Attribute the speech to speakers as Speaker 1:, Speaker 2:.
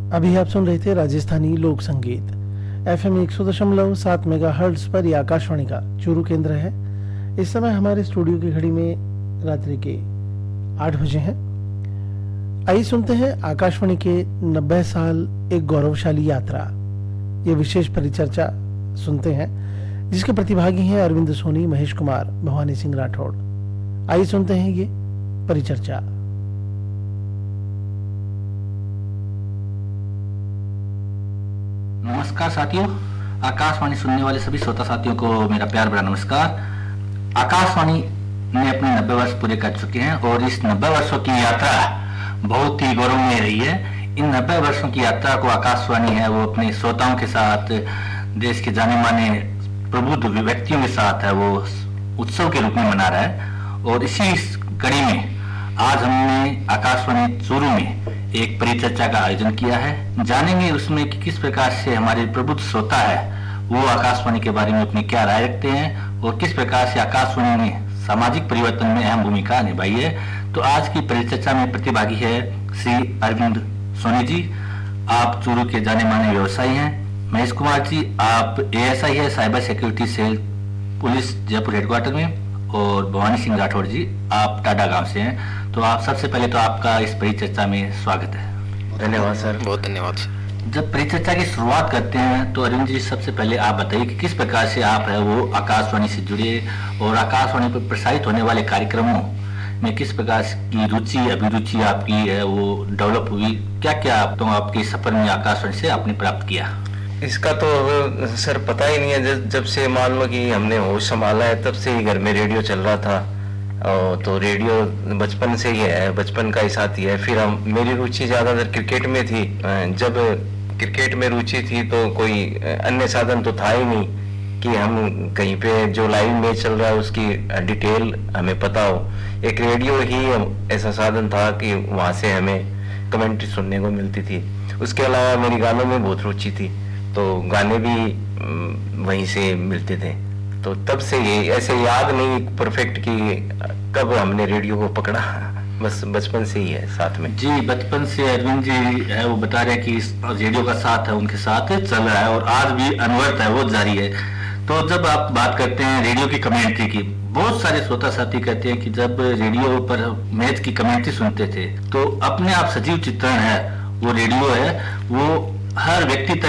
Speaker 1: अभी आप सुन रहे थे राजस्थानी लोक संगीत। एफएम 100.7 मेगाहर्ट्ज पर यह आकाशवाणी का चूरू केंद्र है। इस समय हमारे स्टूडियो की घड़ी में रात्रि के 8 बजे हैं। आइए सुनते हैं आकाशवाणी के 90 साल एक गौरवशाली यात्रा, ये विशेष परिचर्चा सुनते हैं जिसके प्रतिभागी हैं अरविंद सोनी, महेश कुमार, भवानी सिंह राठौड़। आइए सुनते हैं ये परिचर्चा।
Speaker 2: नमस्कार साथियों, आकाशवाणी सुनने वाले सभी श्रोता साथियों को मेरा प्यार भरा नमस्कार। आकाशवाणी ने अपने 90 वर्ष पूरे कर चुके हैं और इस 90 वर्षों की यात्रा बहुत ही गौरवमय रही है। इन 90 वर्षों की यात्रा को आकाशवाणी है वो अपने श्रोताओं के साथ, देश के जाने माने प्रबुद्ध व्यक्तियों के साथ है वो उत्सव के रूप में मना रहा है। और इसी कड़ी में आज हमने आकाशवाणी चूरू में एक परिचर्चा का आयोजन किया है। जानेंगे उसमें कि किस प्रकार से हमारे प्रबुद्ध श्रोता है वो आकाशवाणी के बारे में अपनी क्या राय रखते हैं और किस प्रकार से आकाशवाणी ने सामाजिक परिवर्तन में अहम भूमिका निभाई है। तो आज की परिचर्चा में प्रतिभागी है श्री अरविंद सोनी जी, आप चूरू के जाने माने व्यवसायी हैं। महेश कुमार जी, आप एएसआई है cyber security cell police Jaipur headquarter में। और भवानी सिंह राठौड़ जी, आप टाडा गांव से हैं। तो आप सबसे पहले तो आपका इस परिचर्चा में स्वागत है।
Speaker 3: धन्यवाद सर, बहुत धन्यवाद।
Speaker 2: जब परिचर्चा की शुरुआत करते हैं तो अरविंद जी सबसे पहले आप बताइए कि किस प्रकार से आप है वो आकाशवाणी से जुड़े और आकाशवाणी पर प्रसारित होने वाले कार्यक्रमों में किस प्रकार की रुचि अभिरुचि आपकी है वो डेवलप हुई, क्या क्या आप तो आपके सफर में आकाशवाणी से आपने प्राप्त किया?
Speaker 3: इसका तो सर पता ही नहीं है। जब से मान लो कि हमने होश संभाला है तब से ही घर में रेडियो चल रहा था। तो रेडियो बचपन से ही है, बचपन का ही साथी है। फिर मेरी रुचि ज़्यादातर क्रिकेट में थी। जब क्रिकेट में रुचि थी तो कोई अन्य साधन तो था ही नहीं कि हम कहीं पे जो लाइव मैच चल रहा है उसकी डिटेल हमें पता हो। एक रेडियो ही ऐसा साधन था कि वहाँ से हमें कमेंट्री सुनने को मिलती थी। उसके अलावा मेरी गानों में बहुत रुचि थी तो गाने भी वहीं से मिलते थे। तो तब से ये ऐसे याद नहीं परफेक्ट कि कब हमने रेडियो को पकड़ा, बस बचपन से ही है साथ में।
Speaker 2: जी, बचपन से अरविंद जी है वो बता रहे हैं कि रेडियो का साथ है उनके साथ चल रहा है और आज भी अनवरत है वो जारी है। तो जब आप बात करते हैं रेडियो की कमेंट्री की, बहुत सारे श्रोता साथी कहते हैं कि जब रेडियो पर मैच की कमेंट्री सुनते थे तो अपने आप सजीव चित्रण है वो रेडियो है, वो हर व्यक्ति तक